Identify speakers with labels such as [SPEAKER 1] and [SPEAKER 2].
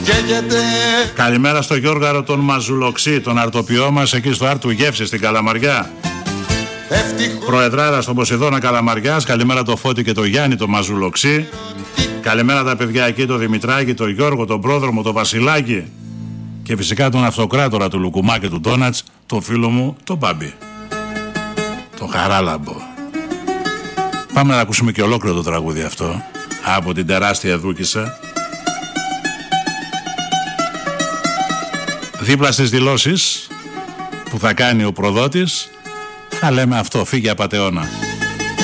[SPEAKER 1] Καλημέρα στο Γιώργαρο τον Μαζουλοξή, τον αρτοποιό μας εκεί στο Άρτου Γεύση στην Καλαμαριά. Προεδράρα στον Ποσειδώνα Καλαμαριάς. Καλημέρα το Φώτη και το Γιάννη το Μαζουλοξή. Καλημέρα τα παιδιά εκεί, το Δημητράκη, το Γιώργο, τον Πρόδρομο, το Βασιλάκη. Και φυσικά τον αυτοκράτορα του Λουκουμά και του Ντόνατς, τον φίλο μου, τον Μπάμπη. Τον Χαράλαμπο. Πάμε να ακούσουμε και ολόκληρο το τραγούδι αυτό από την τεράστια Δούκισσα. Δίπλα στις δηλώσεις που θα κάνει ο προδότης θα λέμε αυτό, φύγε απατεώνα.